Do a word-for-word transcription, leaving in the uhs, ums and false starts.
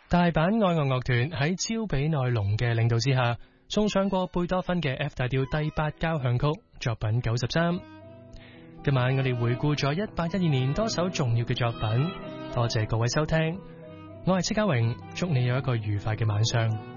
大阪愛樂樂團喺朝比奈隆嘅領導之下，送上過貝多芬嘅 F 大調第八交響曲作品九十三。今晚我哋回顧咗一八一二年多首重要嘅作品，多謝各位收聽，我係戚家榮，祝你有一個愉快嘅晚上。